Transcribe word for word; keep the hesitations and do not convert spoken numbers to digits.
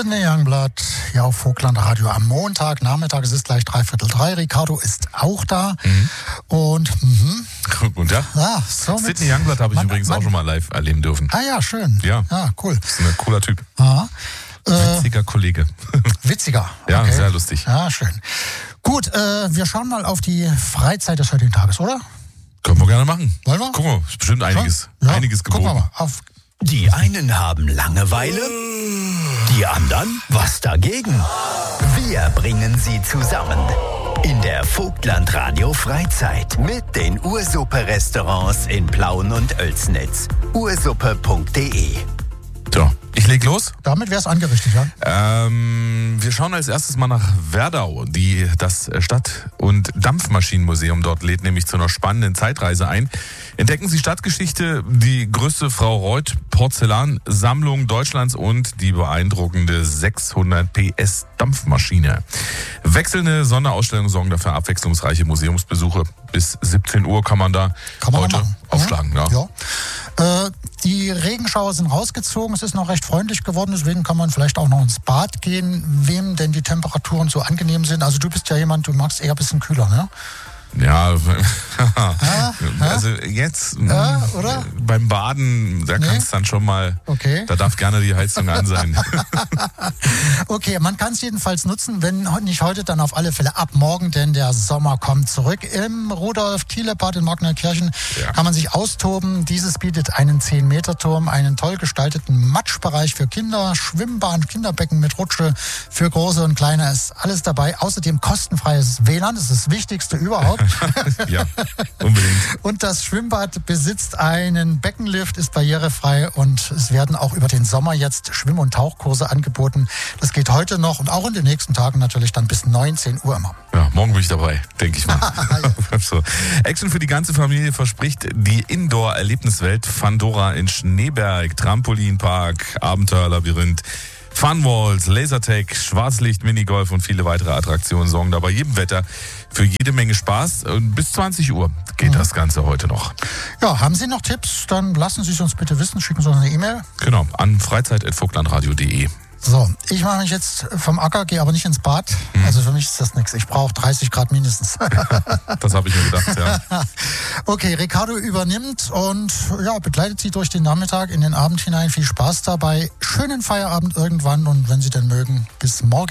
Sidney Youngblood, ja auf Vogtland Radio am Montag, Nachmittag, es ist gleich dreiviertel drei. Ricardo ist auch da. Mhm. Und, mhm. Und ja, ja so Sidney Youngblood habe ich man, übrigens man, auch schon mal live erleben dürfen. Ah ja, schön. Ja, ja cool. Das ist ein cooler Typ. Aha. Witziger äh, Kollege. Witziger. Ja, okay. Sehr lustig. Ja, schön. Gut, äh, wir schauen mal auf die Freizeit des heutigen Tages, oder? Können wir gerne machen. Wollen wir? Gucken wir, ist bestimmt einiges, ja, einiges geboten. Gucken wir mal. Auf Die einen haben Langeweile, die anderen was dagegen. Wir bringen sie zusammen in der Vogtland Radio Freizeit mit den Ursuppe-Restaurants in Plauen und Oelsnitz. ursuppe punkt de. So, ich leg los. Damit wäre es angerichtet, ja? Ähm, wir schauen als erstes mal nach Werdau. Die, das Stadt- und Dampfmaschinenmuseum dort lädt nämlich zu einer spannenden Zeitreise ein. Entdecken Sie Stadtgeschichte, die größte Frau Reuth Porzellansammlung Deutschlands und die beeindruckende sechshundert P S Dampfmaschine. Wechselnde Sonderausstellungen sorgen dafür abwechslungsreiche Museumsbesuche. Bis siebzehn Uhr kann man da kann man heute machen. aufschlagen. Ja. ja. Äh, die Regenschauer sind rausgezogen, es ist noch recht freundlich geworden, deswegen kann man vielleicht auch noch ins Bad gehen, wem denn die Temperaturen so angenehm sind. Also du bist ja jemand, du magst eher ein bisschen kühler, ne? Ja, ah, also jetzt ah, oder? beim Baden, da nee? kann es dann schon mal, okay. Da darf gerne die Heizung an sein. Okay, man kann es jedenfalls nutzen, wenn nicht heute, dann auf alle Fälle ab morgen, denn der Sommer kommt zurück. Im Rudolf-Thiele-Bad in Markneukirchen ja. kann man sich austoben. Dieses bietet einen zehn Meter Turm, einen toll gestalteten Matschbereich für Kinder, Schwimmbahn, Kinderbecken mit Rutsche für Große und Kleine, ist alles dabei. Außerdem kostenfreies W L A N, das ist das Wichtigste überhaupt. Ja, unbedingt. Und das Schwimmbad besitzt einen Beckenlift, ist barrierefrei und es werden auch über den Sommer jetzt Schwimm- und Tauchkurse angeboten. Das geht heute noch und auch in den nächsten Tagen natürlich dann bis neunzehn Uhr immer. Ja, morgen bin ich dabei, denke ich mal. So. Action für die ganze Familie verspricht die Indoor-Erlebniswelt Fandora in Schneeberg, Trampolinpark, Abenteuerlabyrinth, Funwalls, Lasertag, Schwarzlicht, Minigolf und viele weitere Attraktionen sorgen da bei jedem Wetter für jede Menge Spaß. Und bis zwanzig Uhr geht mhm. das Ganze heute noch. Ja, haben Sie noch Tipps? Dann lassen Sie es uns bitte wissen, schicken Sie uns eine E-Mail. Genau, an freizeit at vogtlandradio punkt de. So, ich mache mich jetzt vom Acker, gehe aber nicht ins Bad. Mhm. Also für mich ist das nichts. Ich brauche dreißig Grad mindestens. Das habe ich mir gedacht, ja. Okay, Ricardo übernimmt und ja, begleitet Sie durch den Nachmittag in den Abend hinein. Viel Spaß dabei. Schönen Feierabend irgendwann und wenn Sie denn mögen, bis morgen.